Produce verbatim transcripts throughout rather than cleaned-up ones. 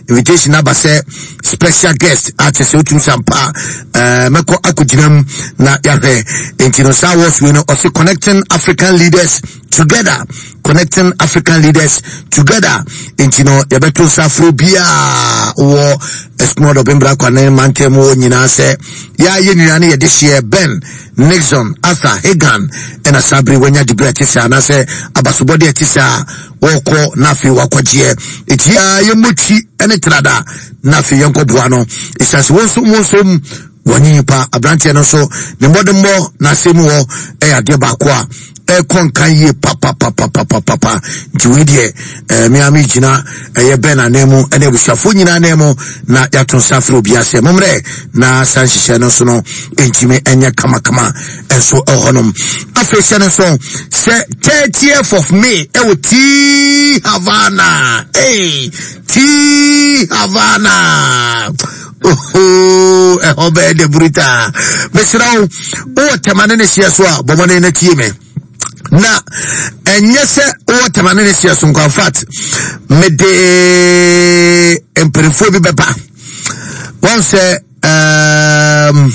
invitation aba say special guest at Seotum Sampa uh meko akujinam na yahwe entino sa was we no also connecting African leaders together connecting African leaders together entino yabeto safro bia wo esmo do bembra kwanen mantem wo nyina se ya ye nyina ne ye de share Ben Nixon Arthur Hagan and a sabri wenya debate sa na se abasobode atisa woko nafi wakwaje eti ya yemuchi ene trada nafi yonko buano isase wonso wonso wonyi pa abrantie no so ne modemo na semu wo e ade ba ko a e konkan ye papa papa papa papa jiwedie eh mi ami jina e Ben anemu ene bushafo nyina anemu na yaton safro biase momre na sanhihye no so no entime enya kama kama enso ehonom afese no so se thirtieth of May e wo T Havana hey T Havana oh eh obe de bruta mesrawo o temane ne hye so a bomone na tie me na enye se o temane ne hye so nko fat me de emperefo bi beba won se um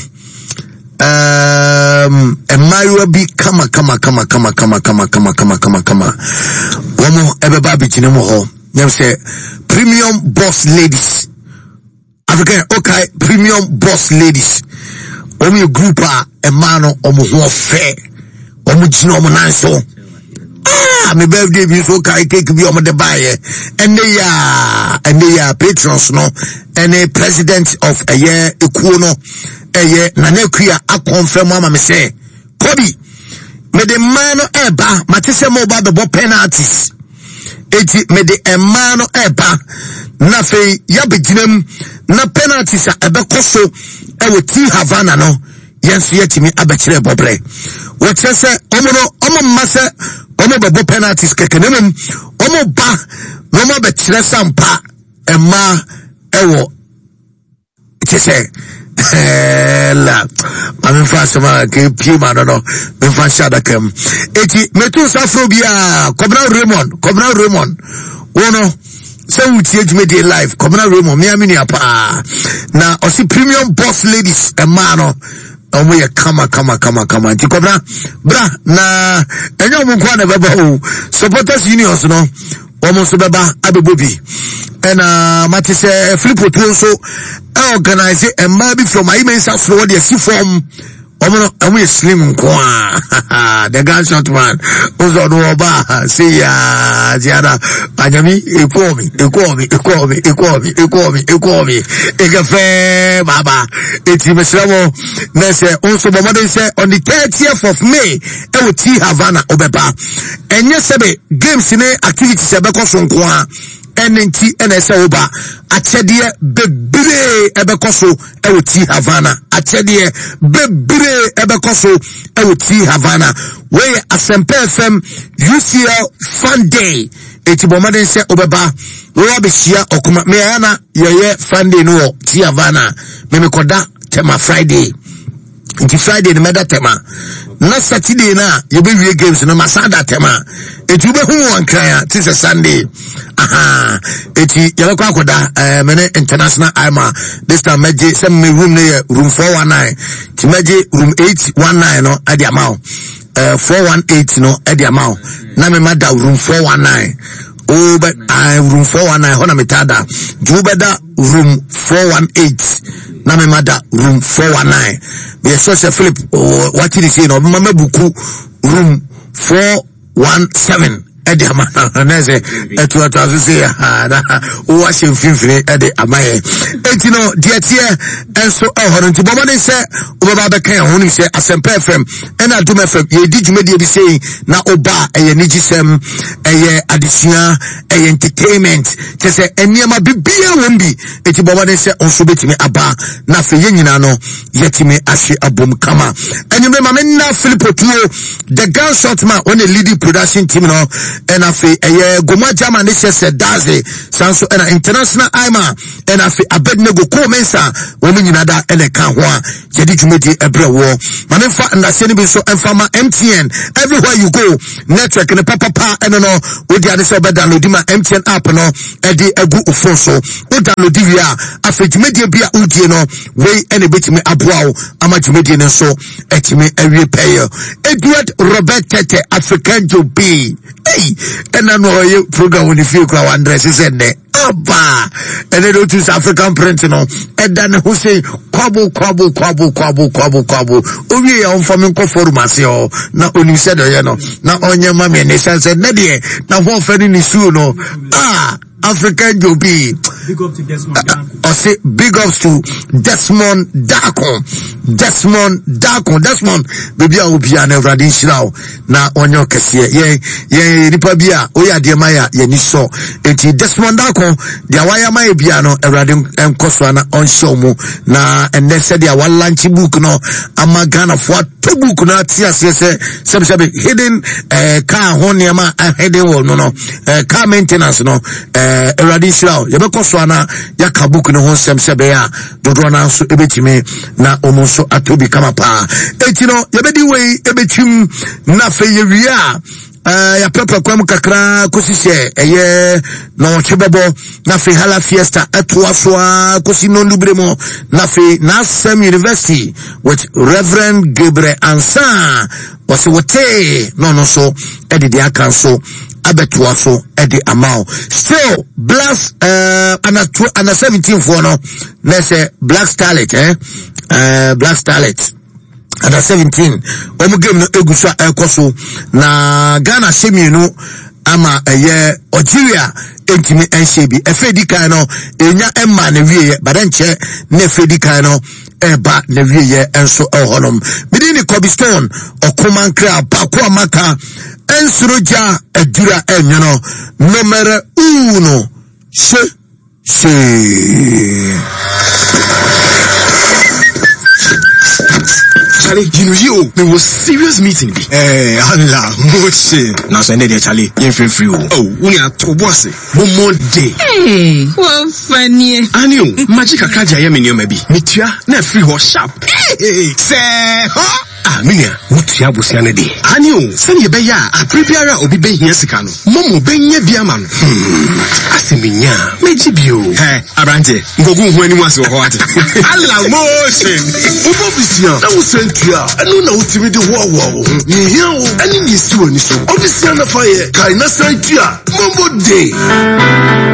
um emayo bi kama kama kama kama kama kama kama kama kama kama womo ebeba bi kinemo ho nyem se premium boss ladies African okay premium boss ladies omo group a emano omo ho fe omo gina omo nanso ah me birthday bi so kai cake bi omo de baye ene ya ene ya patrons no ene president of a year ekuo no eye na nekua a confirm ama me say Kobi me de man no eba matese mo ba the penalties eti me de emma no eba na fe ya beginam na penalties a ebe koso e wo T Havana no yenso yetimi abekire bobre wo chese omo no omo mase omo bebo penalties kekenem omo ba no mo bekire sampa emma ewo chese la mami fa sama ke pima no no me fa shada kem eti metu safro bia Kobna Raymond Kobna Raymond wono se wuti ejme dey live Kobna Raymond me amini apa na osi premium boss ladies e ma no omo ye kama kama kama kama ti Kobna bra na enyo omo kwa na baba o supporters unions no omo so baba abebobi ena matise Filipo Tuonso organize a maybe from my immense floor the sea form omo slim kwa the gunshot man ozo no oba see ya diana anyami ekomi ekomi ekomi ekomi ekomi ekomi egefe baba eti mesramo na se onso bomode se on the thirtieth of May e wo T Havana obeba enye sebe games ne activities e be koso nko N T N S oba achedie bebre ebekoso e wo T Havana achedie bebre ebekoso e wo T Havana we Asempa F M U C L Fun Day eti bomade se obeba we be shia okuma me yana yeye Fun Day no T Havana me me koda tema Friday nti Friday ni meda tema na Saturday na ye be wie games no masada tema eti ube hu wankran ti se Sunday aha eti ye kwa koda eh mene international ima this time meje some me room ne room four one nine ti meje room eight one nine no adi amount eh four one eight no adi amount na me mada room four one nine oh but I room four one nine hona metada ju beda room four one eight na me mada room four one nine me so se Philip what did he say no mama buku room four one seven edi ama na se etu etu aso se ha na o wa se mfimfini edi amaye enti no de tie enso ehoro nti bobo ne se obaba be kan ho ni se Asempa F M ena Dum F M ye di dwumadi bi sei na oba eye nigisem eye adesua eye entertainment te se eniema bibia wombi enti bobo ne se onso betimi aba na fe ye nyina no yetimi ahwe abom kama enyume ma me na Filipo Tuo the gunshot man on the leading production team no and afi eye Goma German is said daze sanso and international Ima and afi Abednego Komensa woman in other and a canwa Jadi Jumedi Ebre war Manefa and the Senibi so and Farmer M T N everywhere you go network and the papa pa and no with the other side download my M T N app no Eddie Egu Ufonso o download via afi Jumedi Bia Udi no way any bit me abwao ama Jumedi so etime every payer Edward Robert Tete African Joe B. Hey, and I know you program when you feel crowd dresses and there. Abba, and then it is African print, you know, and then who say quabble, quabble, quabble, quabble, quabble, quabble. Oh, yeah, I'm from Uncle Formasio. Now, when you said, you know, now on your mommy and they said, Nadia, now what finding is soon, no, ah. African Joe B. Big up to Desmond Darko. Uh, I say big ups to Desmond Darko. Desmond Darko. Desmond, baby, I will be an Evradin Shroud. Now, on your case, yeah, yeah, Ripabia, Oya Diamaya, Yeniso. Eti Desmond Darko, the Awaya Maya Biano, Evradin and Koswana on Shomu. Na, and they said, yeah, one lunch book, no, Amagana for two book, no, Tia, some hidden, uh, car, Honiama, and heading, no, no, uh, car maintenance, no, uh, Eradi Shroud, Yabako Swana, Yakabuk no one sem sebea, Dodrona so ebetime, na omonso atobi kamapa. Etino, Yabedi way, ebetim, na feyeria. Uh, ya pepa kwa mkakra kusise eye no chebebo na fe hala fiesta etwaswa kusi nondubremo na fe Nasem University with Reverend Gabriel Ansa was wote no no so edi dia kanso abetwaso edi amao still blast uh ana ana seventeen for no let's say Black Starlet eh uh Black Starlet under seventeen omu game no egusa ekoso na Ghana semienu ama eye Algeria entimi enshebi efedi kan no enya emma na wieye badanche na efedi kan no eba na wieye enso ehonom bidini Cobblestone okomankra bakwa maka ensuroja edura enyono numero uno she she Charlie, you know you, there was serious meeting. Eh, Allah, Moshe. Now send it, Charlie. You feel free. Oh, we are to boss. One more day. Hey, well, funny. I knew magic akaja ya minyo maybe. Mitia na free ho sharp. Hey, say, huh? Ah, minia, what ya busiane de. I knew, send ye beya, a prepare obi be here sikano. Momo benye biaman. Hmm, asiminya, mejibio. Hey, Abrante, ngogu mwani wasi wahoate. Allah, Moshe. Ubo bisia, na usentia, anu na utimidi wawawo. Ni hiyo, ani nisiwe niso. Obisia na faye, kaina saitia, Mombo day.